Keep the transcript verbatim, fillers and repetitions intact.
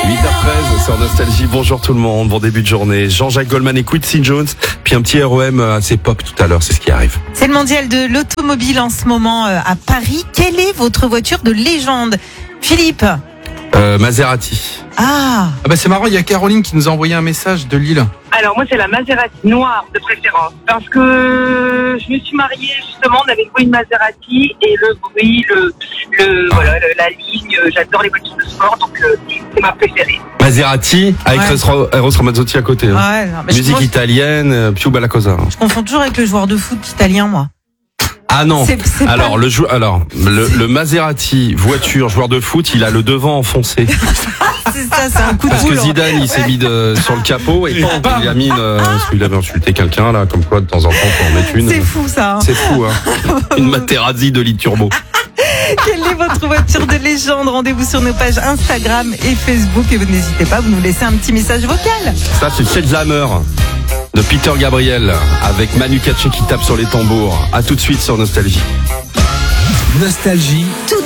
huit heures treize sur Nostalgie. Bonjour tout le monde, bon début de journée. Jean-Jacques Goldman et Quincy Jones, puis un petit R E M assez pop tout à l'heure, c'est ce qui arrive. C'est le mondial de l'automobile en ce moment euh, à Paris. Quelle est votre voiture de légende, Philippe? Euh, Maserati. Ah, Ah bah c'est marrant, il y a Caroline qui nous a envoyé un message de Lille. Alors moi c'est la Maserati noire de préférence parce que je me suis mariée justement, on avait loué une Maserati et le bruit, le, le voilà, le- la ligne, j'adore les voitures de sport donc euh, c'est ma préférée. Maserati avec Ouais. Eros Eros Ramazzotti à côté. hein. ouais. non, mais je, Musique moi, italienne, euh, Più Bella Cosa. je confonds toujours avec le joueur de foot italien, moi. Ah non. C'est- c'est alors pas- le jou- alors le, le Maserati voiture joueur de foot, il a le devant enfoncé C'est ça, c'est un coup de parce que boule. Zidane il s'est mis de, sur le capot et bam, il a mis une, euh, parce qu'il avait insulté quelqu'un là, comme quoi de temps en temps pour en mettre une. C'est fou ça. hein. C'est fou hein. Une Materazzi de lit turbo. Quelle est votre voiture de légende? Rendez-vous sur nos pages Instagram et Facebook et vous n'hésitez pas, vous nous laissez un petit message vocal. Ça c'est Selzhammer de Peter Gabriel avec Manu Katché qui tape sur les tambours. À tout de suite sur Nostalgie. Nostalgie.